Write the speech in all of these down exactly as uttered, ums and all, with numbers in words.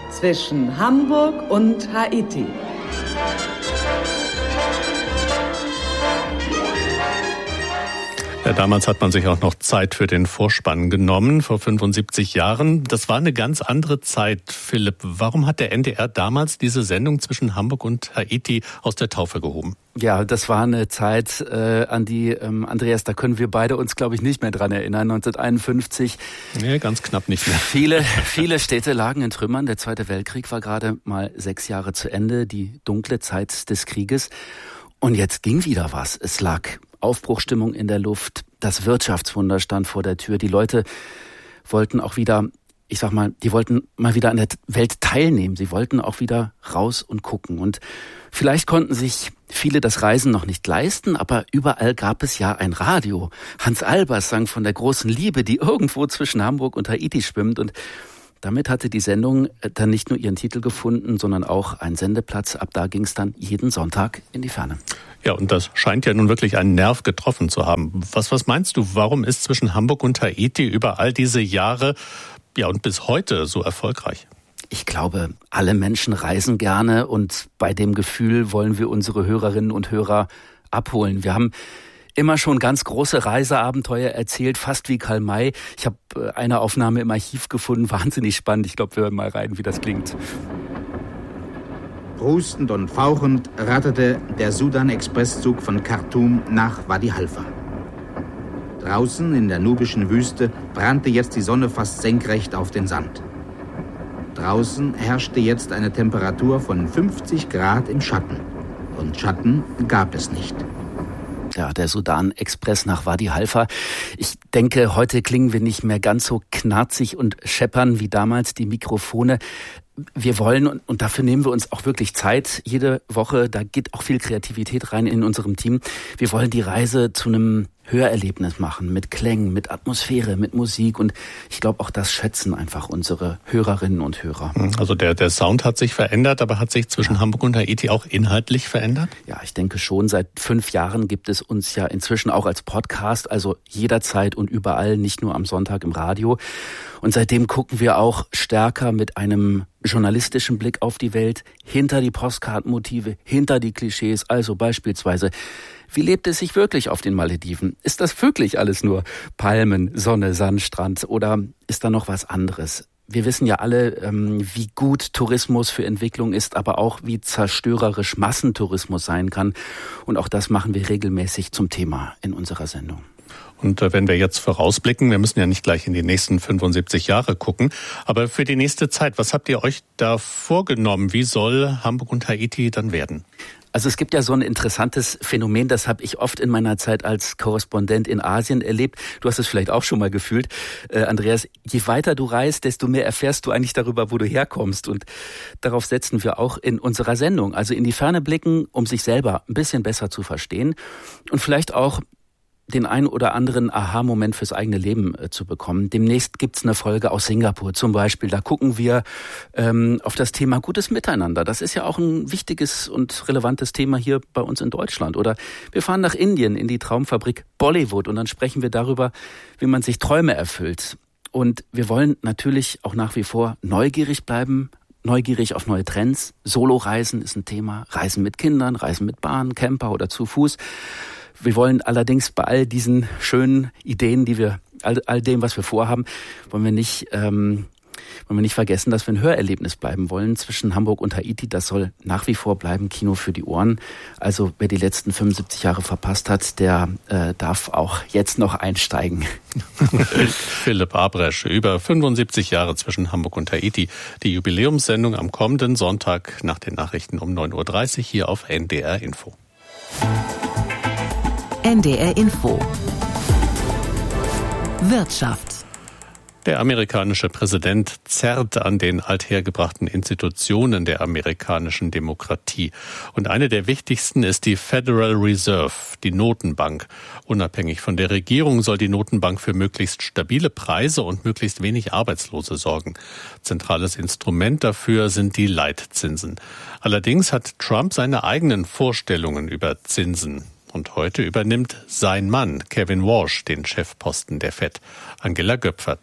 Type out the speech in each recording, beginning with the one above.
zwischen Hamburg und Haiti. Ja, damals hat man sich auch noch Zeit für den Vorspann genommen, vor fünfundsiebzig Jahren. Das war eine ganz andere Zeit, Philipp. Warum hat der N D R damals diese Sendung zwischen Hamburg und Haiti aus der Taufe gehoben? Ja, das war eine Zeit, äh, an die, ähm, Andreas, da können wir beide uns, glaube ich, nicht mehr dran erinnern. neunzehnhunderteinundfünfzig. Nee, ganz knapp nicht mehr. Viele, viele Städte lagen in Trümmern. Der Zweite Weltkrieg war gerade mal sechs Jahre zu Ende, die dunkle Zeit des Krieges. Und jetzt ging wieder was. Es lag Aufbruchstimmung in der Luft. Das Wirtschaftswunder stand vor der Tür. Die Leute wollten auch wieder, ich sag mal, die wollten mal wieder an der Welt teilnehmen. Sie wollten auch wieder raus und gucken. Und vielleicht konnten sich viele das Reisen noch nicht leisten, aber überall gab es ja ein Radio. Hans Albers sang von der großen Liebe, die irgendwo zwischen Hamburg und Haiti schwimmt. Und damit hatte die Sendung dann nicht nur ihren Titel gefunden, sondern auch einen Sendeplatz. Ab da ging es dann jeden Sonntag in die Ferne. Ja, und das scheint ja nun wirklich einen Nerv getroffen zu haben. Was, was meinst du, warum ist zwischen Hamburg und Haiti über all diese Jahre, ja und bis heute so erfolgreich? Ich glaube, alle Menschen reisen gerne und bei dem Gefühl wollen wir unsere Hörerinnen und Hörer abholen. Wir haben immer schon ganz große Reiseabenteuer erzählt, fast wie Karl May. Ich habe eine Aufnahme im Archiv gefunden, wahnsinnig spannend. Ich glaube, wir hören mal rein, wie das klingt. Prustend und fauchend ratterte der Sudan-Expresszug von Khartoum nach Wadi Halfa. Draußen in der nubischen Wüste brannte jetzt die Sonne fast senkrecht auf den Sand. Draußen herrschte jetzt eine Temperatur von fünfzig Grad im Schatten. Und Schatten gab es nicht. Ja, der Sudan-Express nach Wadi Halfa. Ich denke, heute klingen wir nicht mehr ganz so knarzig und scheppern wie damals die Mikrofone. Wir wollen, und dafür nehmen wir uns auch wirklich Zeit, jede Woche, da geht auch viel Kreativität rein in unserem Team. Wir wollen die Reise zu einem Hörerlebnis machen, mit Klängen, mit Atmosphäre, mit Musik. Und ich glaube, auch das schätzen einfach unsere Hörerinnen und Hörer. Also der, der Sound hat sich verändert, aber hat sich zwischen ja. Hamburg und Haiti auch inhaltlich verändert? Ja, ich denke schon. Seit fünf Jahren gibt es uns ja inzwischen auch als Podcast, also jederzeit und überall, nicht nur am Sonntag im Radio. Und seitdem gucken wir auch stärker mit einem journalistischen Blick auf die Welt, hinter die Postkartenmotive, hinter die Klischees. Also beispielsweise, wie lebt es sich wirklich auf den Malediven? Ist das wirklich alles nur Palmen, Sonne, Sandstrand oder ist da noch was anderes? Wir wissen ja alle, wie gut Tourismus für Entwicklung ist, aber auch wie zerstörerisch Massentourismus sein kann. Und auch das machen wir regelmäßig zum Thema in unserer Sendung. Und wenn wir jetzt vorausblicken, wir müssen ja nicht gleich in die nächsten fünfundsiebzig Jahre gucken, aber für die nächste Zeit, was habt ihr euch da vorgenommen? Wie soll Hamburg und Haiti dann werden? Also es gibt ja so ein interessantes Phänomen, das habe ich oft in meiner Zeit als Korrespondent in Asien erlebt. Du hast es vielleicht auch schon mal gefühlt, äh, Andreas. Je weiter du reist, desto mehr erfährst du eigentlich darüber, wo du herkommst. Und darauf setzen wir auch in unserer Sendung. Also in die Ferne blicken, um sich selber ein bisschen besser zu verstehen und vielleicht auch den einen oder anderen Aha-Moment fürs eigene Leben äh, zu bekommen. Demnächst gibt's eine Folge aus Singapur zum Beispiel. Da gucken wir ähm, auf das Thema gutes Miteinander. Das ist ja auch ein wichtiges und relevantes Thema hier bei uns in Deutschland. Oder wir fahren nach Indien in die Traumfabrik Bollywood und dann sprechen wir darüber, wie man sich Träume erfüllt. Und wir wollen natürlich auch nach wie vor neugierig bleiben, neugierig auf neue Trends. Soloreisen ist ein Thema. Reisen mit Kindern, Reisen mit Bahn, Camper oder zu Fuß. Wir wollen allerdings bei all diesen schönen Ideen, die wir, all, all dem, was wir vorhaben, wollen wir nicht, ähm, wollen wir nicht vergessen, dass wir ein Hörerlebnis bleiben wollen zwischen Hamburg und Haiti. Das soll nach wie vor bleiben, Kino für die Ohren. Also wer die letzten fünfundsiebzig Jahre verpasst hat, der äh, darf auch jetzt noch einsteigen. Philipp Abresch, über fünfundsiebzig Jahre zwischen Hamburg und Haiti. Die Jubiläumssendung am kommenden Sonntag nach den Nachrichten um neun Uhr dreißig hier auf N D R Info. N D R Info. Wirtschaft. Der amerikanische Präsident zerrt an den althergebrachten Institutionen der amerikanischen Demokratie. Und eine der wichtigsten ist die Federal Reserve, die Notenbank. Unabhängig von der Regierung soll die Notenbank für möglichst stabile Preise und möglichst wenig Arbeitslose sorgen. Zentrales Instrument dafür sind die Leitzinsen. Allerdings hat Trump seine eigenen Vorstellungen über Zinsen. Und heute übernimmt sein Mann, Kevin Walsh, den Chefposten der Fed. Angela Göpfert.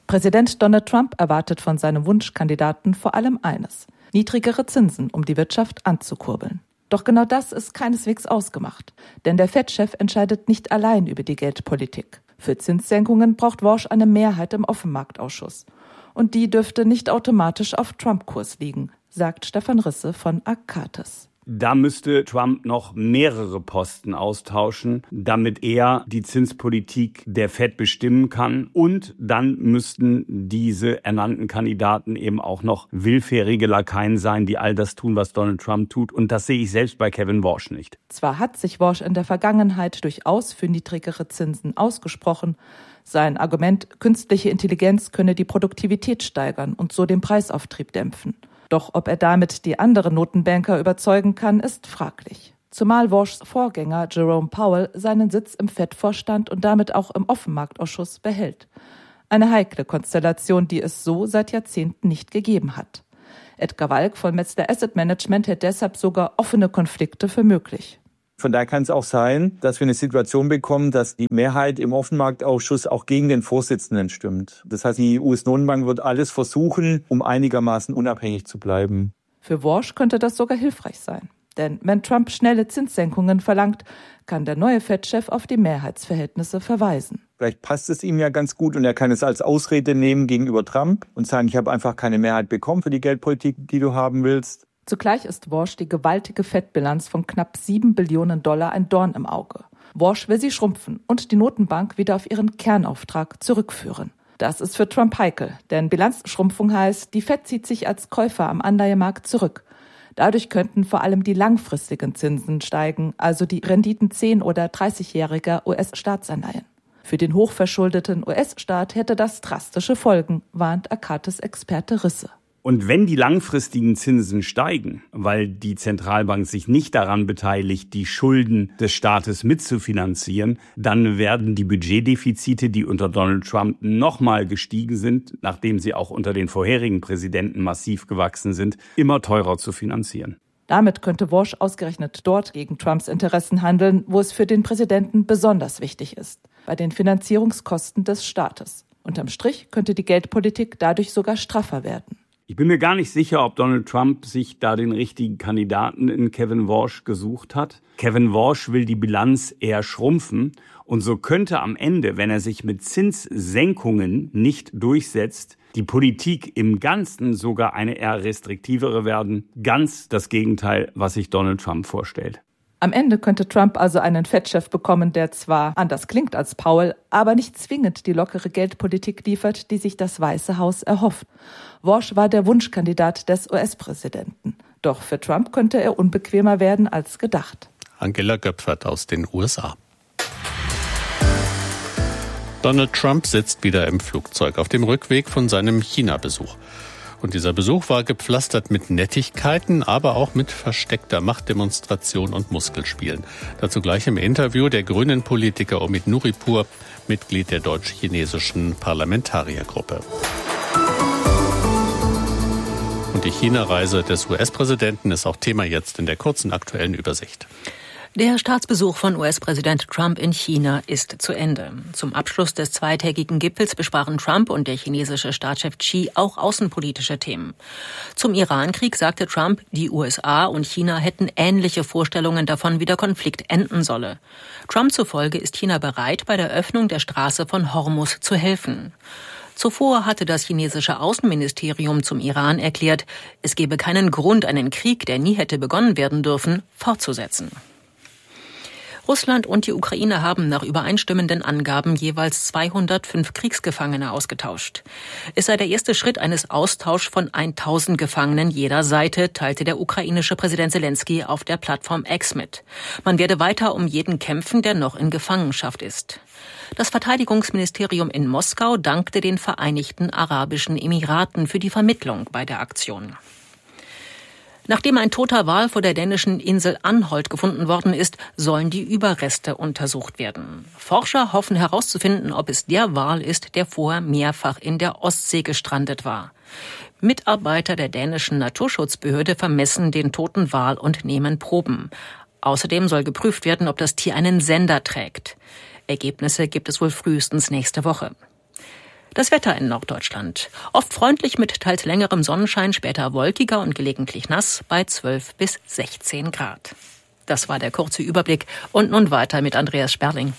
Präsident Donald Trump erwartet von seinem Wunschkandidaten vor allem eines: niedrigere Zinsen, um die Wirtschaft anzukurbeln. Doch genau das ist keineswegs ausgemacht. Denn der Fed-Chef entscheidet nicht allein über die Geldpolitik. Für Zinssenkungen braucht Walsh eine Mehrheit im Offenmarktausschuss. Und die dürfte nicht automatisch auf Trump-Kurs liegen, sagt Stefan Risse von Arcates. Da müsste Trump noch mehrere Posten austauschen, damit er die Zinspolitik der Fed bestimmen kann. Und dann müssten diese ernannten Kandidaten eben auch noch willfährige Lakaien sein, die all das tun, was Donald Trump tut. Und das sehe ich selbst bei Kevin Walsh nicht. Zwar hat sich Walsh in der Vergangenheit durchaus für niedrigere Zinsen ausgesprochen. Sein Argument, künstliche Intelligenz könne die Produktivität steigern und so den Preisauftrieb dämpfen. Doch ob er damit die anderen Notenbanker überzeugen kann, ist fraglich. Zumal Walshs Vorgänger Jerome Powell seinen Sitz im Fed-Vorstand und damit auch im Offenmarktausschuss behält. Eine heikle Konstellation, die es so seit Jahrzehnten nicht gegeben hat. Edgar Walk von Metzler Asset Management hält deshalb sogar offene Konflikte für möglich. Von daher kann es auch sein, dass wir eine Situation bekommen, dass die Mehrheit im Offenmarktausschuss auch gegen den Vorsitzenden stimmt. Das heißt, die U S-Notenbank wird alles versuchen, um einigermaßen unabhängig zu bleiben. Für Walsh könnte das sogar hilfreich sein. Denn wenn Trump schnelle Zinssenkungen verlangt, kann der neue Fed-Chef auf die Mehrheitsverhältnisse verweisen. Vielleicht passt es ihm ja ganz gut und er kann es als Ausrede nehmen gegenüber Trump und sagen, ich habe einfach keine Mehrheit bekommen für die Geldpolitik, die du haben willst. Zugleich ist Walsh die gewaltige Fed-Bilanz von knapp sieben Billionen Dollar ein Dorn im Auge. Walsh will sie schrumpfen und die Notenbank wieder auf ihren Kernauftrag zurückführen. Das ist für Trump heikel, denn Bilanzschrumpfung heißt, die Fed zieht sich als Käufer am Anleihemarkt zurück. Dadurch könnten vor allem die langfristigen Zinsen steigen, also die Renditen zehn- oder dreißigjähriger U S-Staatsanleihen. Für den hochverschuldeten U S-Staat hätte das drastische Folgen, warnt Arcates-Experte Risse. Und wenn die langfristigen Zinsen steigen, weil die Zentralbank sich nicht daran beteiligt, die Schulden des Staates mitzufinanzieren, dann werden die Budgetdefizite, die unter Donald Trump nochmal gestiegen sind, nachdem sie auch unter den vorherigen Präsidenten massiv gewachsen sind, immer teurer zu finanzieren. Damit könnte Walsh ausgerechnet dort gegen Trumps Interessen handeln, wo es für den Präsidenten besonders wichtig ist, bei den Finanzierungskosten des Staates. Unterm Strich könnte die Geldpolitik dadurch sogar straffer werden. Ich bin mir gar nicht sicher, ob Donald Trump sich da den richtigen Kandidaten in Kevin Walsh gesucht hat. Kevin Walsh will die Bilanz eher schrumpfen und so könnte am Ende, wenn er sich mit Zinssenkungen nicht durchsetzt, die Politik im Ganzen sogar eine eher restriktivere werden. Ganz das Gegenteil, was sich Donald Trump vorstellt. Am Ende könnte Trump also einen Fed-Chef bekommen, der zwar anders klingt als Powell, aber nicht zwingend die lockere Geldpolitik liefert, die sich das Weiße Haus erhofft. Walsh war der Wunschkandidat des U S-Präsidenten. Doch für Trump könnte er unbequemer werden als gedacht. Angela Göpfert aus den U S A. Donald Trump sitzt wieder im Flugzeug auf dem Rückweg von seinem China-Besuch. Und dieser Besuch war gepflastert mit Nettigkeiten, aber auch mit versteckter Machtdemonstration und Muskelspielen. Dazu gleich im Interview der grünen Politiker Omid Nuripur, Mitglied der deutsch-chinesischen Parlamentariergruppe. Und die China-Reise des U S-Präsidenten ist auch Thema jetzt in der kurzen aktuellen Übersicht. Der Staatsbesuch von U S-Präsident Trump in China ist zu Ende. Zum Abschluss des zweitägigen Gipfels besprachen Trump und der chinesische Staatschef Xi auch außenpolitische Themen. Zum Irankrieg sagte Trump, die U S A und China hätten ähnliche Vorstellungen davon, wie der Konflikt enden solle. Trump zufolge ist China bereit, bei der Öffnung der Straße von Hormuz zu helfen. Zuvor hatte das chinesische Außenministerium zum Iran erklärt, es gebe keinen Grund, einen Krieg, der nie hätte begonnen werden dürfen, fortzusetzen. Russland und die Ukraine haben nach übereinstimmenden Angaben jeweils zweihundertfünf Kriegsgefangene ausgetauscht. Es sei der erste Schritt eines Austauschs von tausend Gefangenen jeder Seite, teilte der ukrainische Präsident Zelensky auf der Plattform X mit. Man werde weiter um jeden kämpfen, der noch in Gefangenschaft ist. Das Verteidigungsministerium in Moskau dankte den Vereinigten Arabischen Emiraten für die Vermittlung bei der Aktion. Nachdem ein toter Wal vor der dänischen Insel Anholt gefunden worden ist, sollen die Überreste untersucht werden. Forscher hoffen herauszufinden, ob es der Wal ist, der vorher mehrfach in der Ostsee gestrandet war. Mitarbeiter der dänischen Naturschutzbehörde vermessen den toten Wal und nehmen Proben. Außerdem soll geprüft werden, ob das Tier einen Sender trägt. Ergebnisse gibt es wohl frühestens nächste Woche. Das Wetter in Norddeutschland. Oft freundlich mit teils längerem Sonnenschein, später wolkiger und gelegentlich nass bei zwölf bis sechzehn Grad. Das war der kurze Überblick. Und nun weiter mit Andreas Sperling.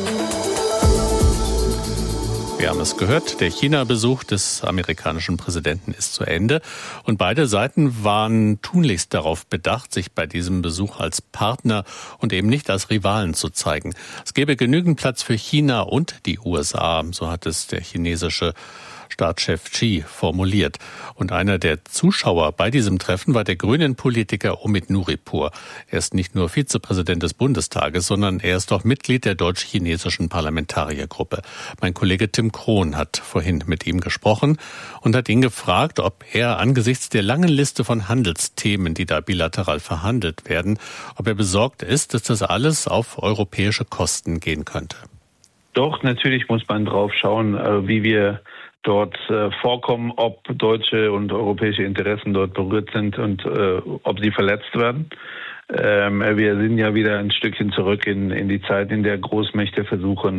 Wir haben es gehört, der China-Besuch des amerikanischen Präsidenten ist zu Ende. Und beide Seiten waren tunlichst darauf bedacht, sich bei diesem Besuch als Partner und eben nicht als Rivalen zu zeigen. Es gäbe genügend Platz für China und die U S A, so hat es der chinesische Staatschef Xi formuliert. Und einer der Zuschauer bei diesem Treffen war der Grünen-Politiker Omid Nuripur. Er ist nicht nur Vizepräsident des Bundestages, sondern er ist auch Mitglied der deutsch-chinesischen Parlamentariergruppe. Mein Kollege Tim Krohn hat vorhin mit ihm gesprochen und hat ihn gefragt, ob er angesichts der langen Liste von Handelsthemen, die da bilateral verhandelt werden, ob er besorgt ist, dass das alles auf europäische Kosten gehen könnte. Doch, natürlich muss man drauf schauen, wie wir dort äh, vorkommen, ob deutsche und europäische Interessen dort berührt sind und äh, ob sie verletzt werden. Ähm, wir sind ja wieder ein Stückchen zurück in, in die Zeit, in der Großmächte versuchen,